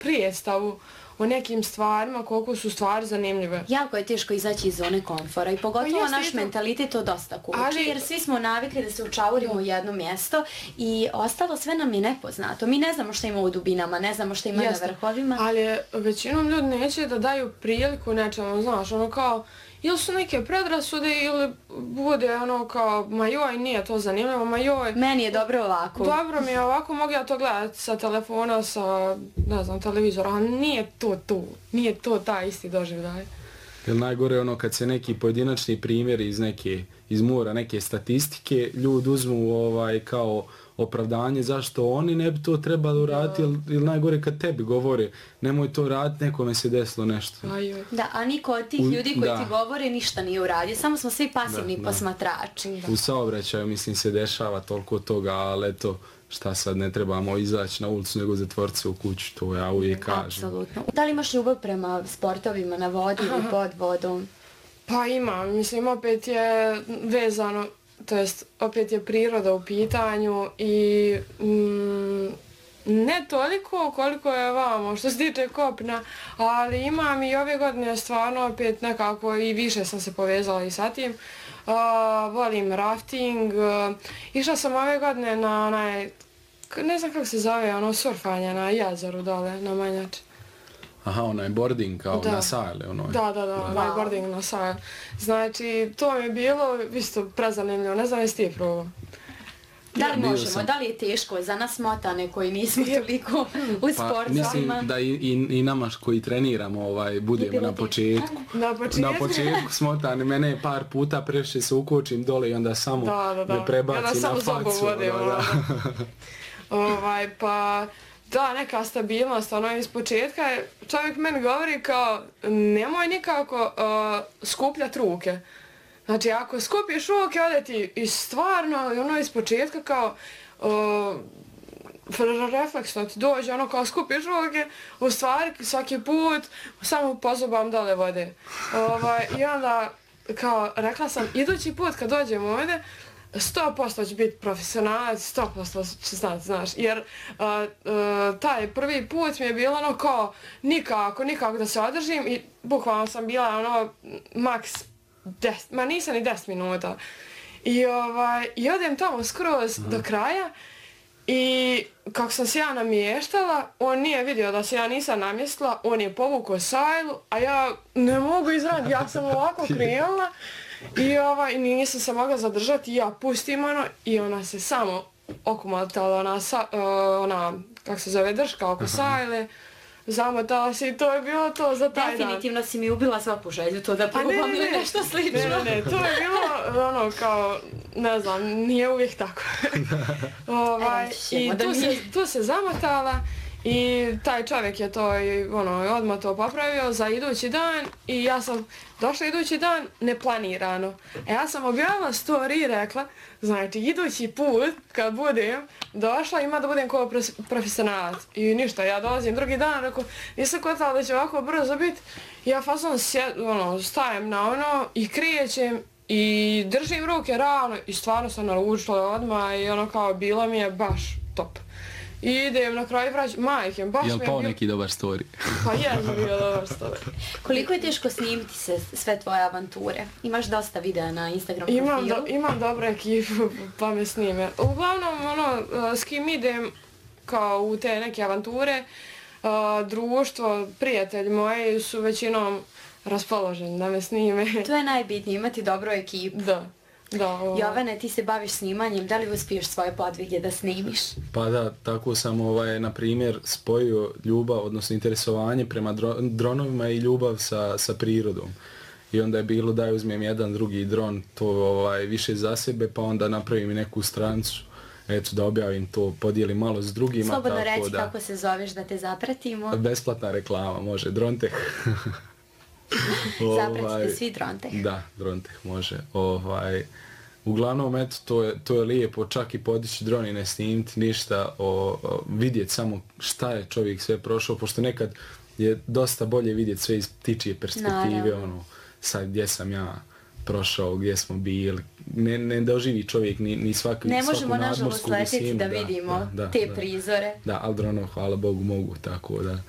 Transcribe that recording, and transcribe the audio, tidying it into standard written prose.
predstavu o nekim stvarima, koliko su stvari zanimljive. Jako je teško izaći iz zone komfora i pogotovo naš mentalitet to dosta kući, jer svi smo navikli da se učaurimo u jedno mjesto i ostalo sve nam je nepoznato. Mi ne znamo što ima u dubinama, ne znamo što ima na vrhovima. Ali većinom ljudi neće da daju priliku nečemu, znaš, ono kao, ili su neke predrasude ili bude ono kao, ma joj, nije to zanimljivo, ma joj. Meni je dobro ovako. Dobro mi je ovako, mogu ja to gledati sa telefona, sa, ne znam, televizora, ali nije to taj isti doživljaj. Jer najgore je ono kad se neki pojedinačni primjeri iz mora, neke statistike, ljudi uzmu kao opravdanje zašto oni ne bi to trebali uraditi, ili najgore kad tebi govore nemoj to raditi, nekome se desilo nešto. Da, a niko od tih ljudi koji ti govore ništa nije uradio, samo smo svi pasivni posmatrači. U saobraćaju mislim se dešava toliko toga, ali eto, šta sad, ne trebamo izaći na ulicu nego zatvoriti se u kući, to ja uvijek kažem. Apsolutno. Da li imaš ljubav prema sportovima na vodi ili pod vodom? Pa imam, mislim opet je vezano, to jest opet je priroda u pitanju i ne toliko koliko je vamo što se tiče kopna, ali imam i ove godine stvarno opet nekako i više sam se povezala i sa tim. Volim rafting, išla sam ove godine na onaj, ne znam kako se zove, ono surfanje na jezeru dole, na Manjači. Aha, onaj boarding kao na sajle. Da, onaj boarding na sajle. Znači, to mi je bilo isto prezanimljivo, ne znam jesi ti probao. Da li možemo, da li je teško za nas smotane koji nismo toliko u sportovima? Mislim da i nama koji treniramo budemo na početku. Na početku smotane, mene je par puta previše se ukočim dole i onda samo me prebaci na facu. Pa da, neka stabilnost, ono iz početka čovjek meni govori kao nemoj nikako skupljati ruke. Znači, ako skupiš ruke, ode ti i stvarno, ono iz početka kao refleksno ti dođe, ono kao skupiš ruke, u stvari svaki put samo pozobam dole vode. I onda, kao, rekla sam, idući put kad dođem ovdje, 100% će biti profesionalac, 100% će znati, znaš, jer taj prvi put mi je bilo ono kao nikako da se održim i bukvalno sam bila ono maks 10, ma nisam ni 10 minuta. I odem tamo skroz do kraja i kako sam se ja namještala, on nije vidio da se ja nisam namjestila, on je povukao sajlu, a ja ne mogu izraditi, ja sam ovako krenula i nisam se mogla zadržati i ja pustim ono i ona se samo okomotala ona, kako se zove, drška oko sajle. Zamotala se i to je bilo to za taj dan. Definitivno si mi ubila svaku želju to da probam ili nešto slično. Ne, to je bilo ono kao, ne znam, nije uvijek tako. I tu se zamotala i taj čovjek je to odmah to popravio za idući dan i ja sam došla idući dan neplanirano. Ja sam objavila story i rekla, znači idući put kad budem došla ima da budem kao profesionalac. I ništa, ja dolazim drugi dan, rekao, nisam kotala da će ovako brzo biti. Ja fazon stajem na ono i krijećem i držim ruke ravno i stvarno sam naručila odmah i ono kao bilo mi je baš top. I idem na kraju vraćam, majke, baš mi je bio... Jel' neki dobar story? Pa je bio dobar story. Koliko je teško snimiti sve tvoje avanture? Imaš dosta videa na Instagram profilu? Imam dobru ekipu pa me snime. Uglavnom, s kim idem kao u te neke avanture, društvo, prijatelji moji su većinom raspoloženi da me snime. To je najbitnije, imati dobru ekipu. Da. Jovane, ti se baviš snimanjem, da li uspiješ svoje podvige da snimiš? Pa da, tako sam na primjer spojio ljubav, odnosno interesovanje prema dronovima i ljubav sa prirodom. I onda je bilo da uzmem jedan drugi dron, to više za sebe, pa onda napravim i neku stranicu, eto da objavim to, podijelim malo s drugima. Slobodno reći kako se zoveš da te zapratimo. Besplatna reklama, može, Dronteh. Zapratite svi Dronteh. Da, Dronteh može. Uglavnom, eto, to je lijepo, čak i podići dron i ne snimiti ništa, vidjeti samo šta je čovjek sve prošao, pošto nekad je dosta bolje vidjeti sve iz ptičije perspektive, sad gdje sam ja prošao, gdje smo bili, ne doživi čovjek ni svaku ne možemo nažalost letiti da vidimo te prizore. Da, ali dronom, hvala Bogu, mogu, tako da.